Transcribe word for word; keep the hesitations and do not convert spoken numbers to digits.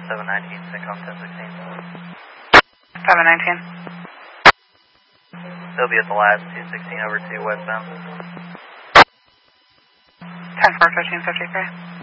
seven nineteen, Syncom ten sixteen. seven nineteen. They'll be at the last two sixteen over two westbound. ten four fifteen fifty-three.